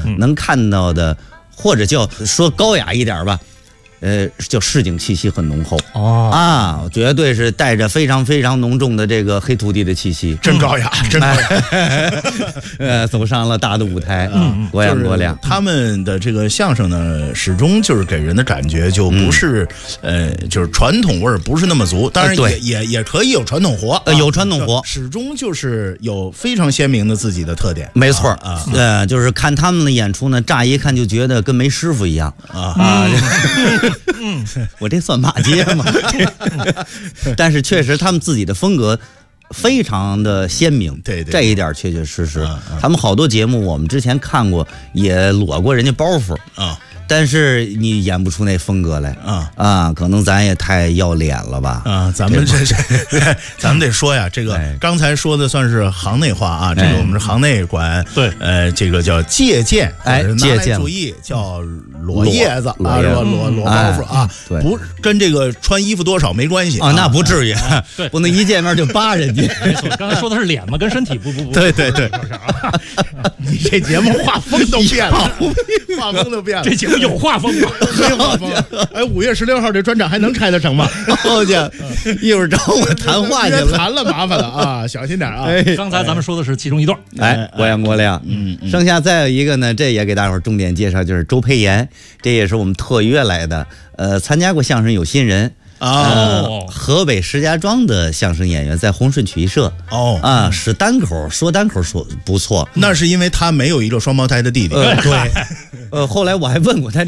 能看到的，或者叫说高雅一点吧。叫市井气息很浓厚绝对是带着非常非常浓重的这个黑土地的气息， 真高雅，真高雅。 走上了大的舞台，国阳国亮。 他们的这个相声呢，始终就是给人的感觉就不是就是传统味儿不是那么足，当然也可以有传统活， 有传统活， 始终就是有非常鲜明的自己的特点。 没错就是看他们的演出呢，乍一看就觉得跟没师傅一样我这算骂街吗？但是确实他们自己的风格非常的鲜明， 对， 这一点确确实实。他们好多节目我们之前看过，也裸过人家包袱但是你演不出那风格来可能咱也太要脸了吧咱们咱们得说呀，这个刚才说的算是行内话这个我们是行内管这个叫借鉴， 借鉴主义叫裸叶子裸包袱不跟这个穿衣服多少没关系那不至于不能一见面就扒人家。 没错，刚才说的是脸嘛，跟身体不对你这节目画风都变了，画风都变了， 这节目有画风吗？ 没画风。5月16号这专场还能开得成吗？ 好家伙，一会儿找我谈话去了， 谈了麻烦了小心点刚才咱们说的是其中一段， 国阳国亮，剩下再有一个呢，这也给大伙儿重点介绍，就是周培炎，这也是我们特约来的，参加过相声有新人。河北石家庄的相声演员，在红顺曲艺社是单口说不错， 那是因为他没有一个双胞胎的弟弟。 后来我还问过他